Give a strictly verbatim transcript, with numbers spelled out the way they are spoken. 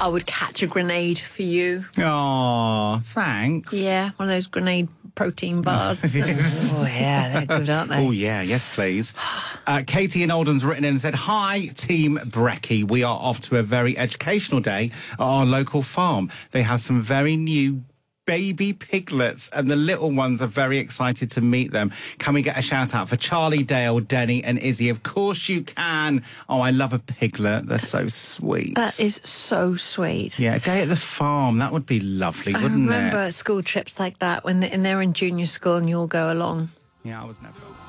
I would catch a grenade for you. Oh, thanks. Yeah, one of those grenade protein bars. Oh, yeah, they're good, aren't they? Oh, yeah, yes, please. Uh, Katie in Oldham's written in and said, "Hi, Team Brecky. We are off to a very educational day at our local farm. They have some very new baby piglets and the little ones are very excited to meet them. Can we get a shout out for Charlie, Dale, Denny and Izzy? Of course you can. Oh, I love a piglet. They're so sweet." That is so sweet. Yeah, a day at the farm. That would be lovely, wouldn't it? I remember school trips like that when they, and they're in junior school and you all go along. Yeah, I was never...